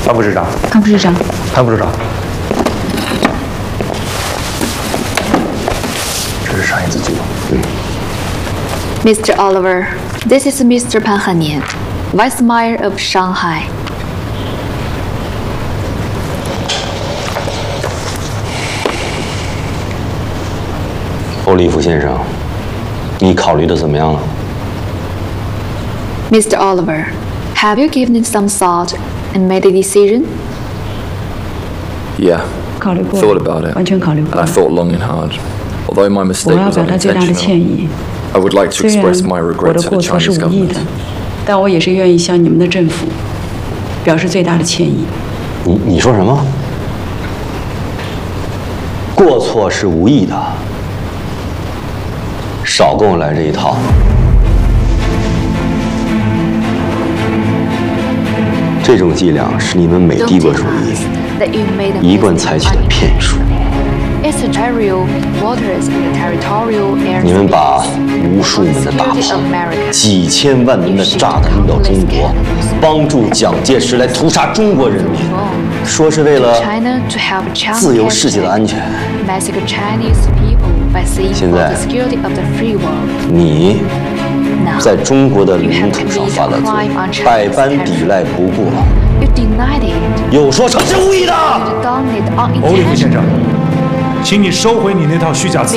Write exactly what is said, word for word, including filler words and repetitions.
潘副市长， 潘副市长， 潘副市长，这是上一次记录。嗯。 Mister Oliver, this is Mister Pan Hanian, Vice Mayor of Shanghai. 欧利弗先生，你考虑的怎么样了 Mister Oliver, have you given it some thought and made a decision? Yeah. 考虑过 Thought about it. 完全考虑过 And I。thought long and hard. Although my 我 mistake 要 was 表达最大的歉 unintentional, 意。 I would like to 虽然 express my 我 regret 的 to 过 the 错是 Chinese 无意的 government.， 但我也是愿意向你们的政府表示最大的歉意。 你你说什么？过错是无意的，少跟我来这一套。这种伎俩是你们美帝国主义 That you made a 一贯 mistake 采取的骗术。 It's territorial waters and the territorial air 你们把无数门的大炮、几千万门的炸弹运到中国，帮助蒋介石来屠杀中国人民，说是为了 China to help China 自由世界的安全。 massacre Chinese people by saying 现 for 在 the security of the free world. 你 Now 在中国的领土上犯了罪，百般抵赖不过， you denied it. 有说成是无意的。 You done it 欧利弗 unintentionally. 先生，请你收回你那套虚假资料。